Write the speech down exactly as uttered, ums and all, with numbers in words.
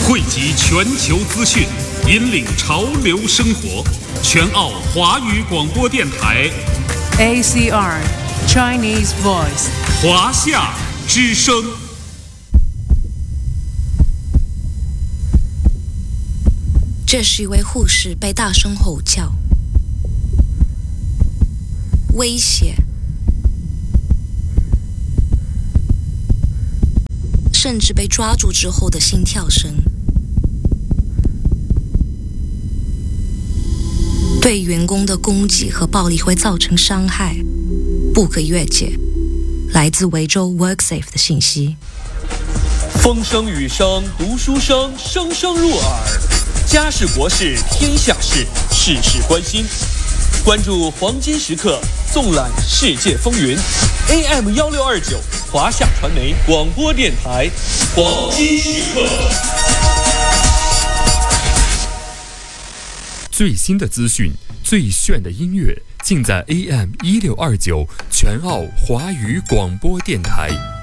汇集全球资讯，引领潮流生活。全澳华语广播电台 A C R Chinese Voice 华夏之声。 这是一位护士被大声吼叫，威胁，甚至被抓住之后的心跳声。对员工的攻击和暴力会造成伤害，不可越界。来自维州 WorkSafe 的信息。 风声雨声读书声，声声入耳。家事国事天下事，事事关心。关注黄金时刻，纵览世界风云。A M 幺六二九华夏传媒广播电台，黄金时刻。 最新的资讯，最炫的音乐，尽在 A M 一六二九全澳华语广播电台。